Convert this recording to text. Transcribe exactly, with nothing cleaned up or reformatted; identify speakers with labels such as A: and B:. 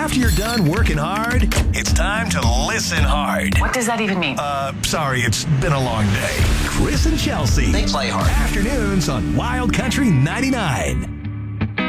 A: After you're done working hard, it's time to listen hard.
B: What does that even mean?
A: Uh, sorry, it's been a long day. Chris and Chelsea.
C: They play hard.
A: Afternoons on Wild Country ninety-nine.